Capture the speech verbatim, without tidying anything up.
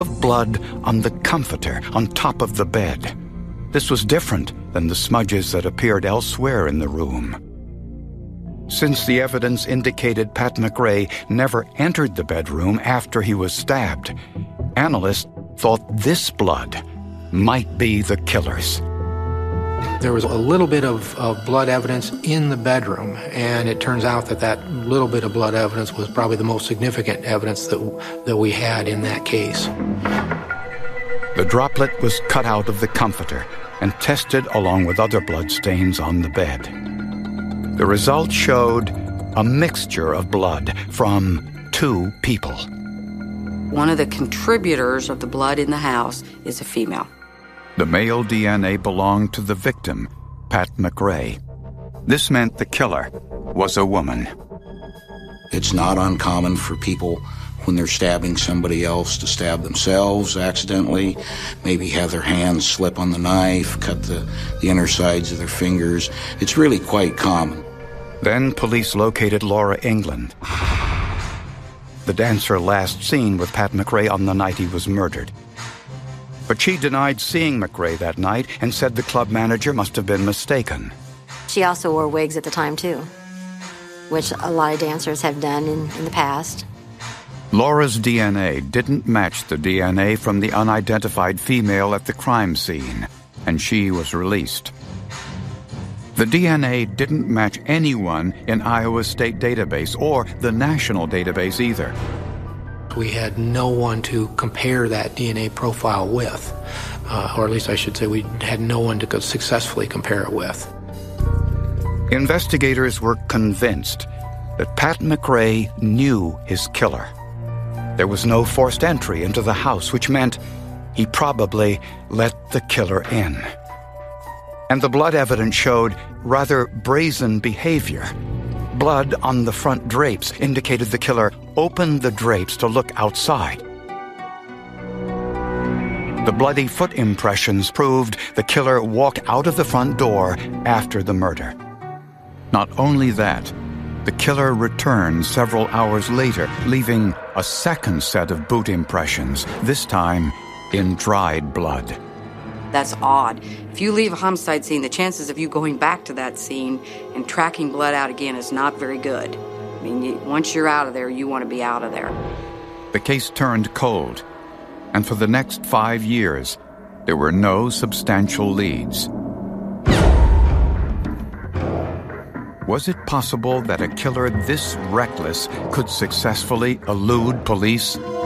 of blood on the comforter on top of the bed. This was different than the smudges that appeared elsewhere in the room. Since the evidence indicated Pat McRae never entered the bedroom after he was stabbed, analysts thought this blood might be the killer's. There was a little bit of, of blood evidence in the bedroom, and it turns out that that little bit of blood evidence was probably the most significant evidence that, that we had in that case. The droplet was cut out of the comforter and tested along with other blood stains on the bed. The results showed a mixture of blood from two people. One of the contributors of the blood in the house is a female. The male D N A belonged to the victim, Pat McRae. This meant the killer was a woman. It's not uncommon for people, when they're stabbing somebody else, to stab themselves accidentally, maybe have their hands slip on the knife, cut the, the inner sides of their fingers. It's really quite common. Then police located Laura England, the dancer last seen with Pat McRae on the night he was murdered. But she denied seeing McRae that night and said the club manager must have been mistaken. She also wore wigs at the time, too, which a lot of dancers have done in, in the past. Laura's D N A didn't match the D N A from the unidentified female at the crime scene, and she was released. The D N A didn't match anyone in Iowa's state database or the national database either. We had no one to compare that D N A profile with, uh, or at least I should say we had no one to successfully compare it with. Investigators were convinced that Pat McRae knew his killer. There was no forced entry into the house, which meant he probably let the killer in. And the blood evidence showed rather brazen behavior. Blood on the front drapes indicated the killer opened the drapes to look outside. The bloody foot impressions proved the killer walked out of the front door after the murder. Not only that, the killer returned several hours later, leaving a second set of boot impressions, this time in dried blood. That's odd. If you leave a homicide scene, the chances of you going back to that scene and tracking blood out again is not very good. I mean, you, once you're out of there, you want to be out of there. The case turned cold, and for the next five years, there were no substantial leads. Was it possible that a killer this reckless could successfully elude police?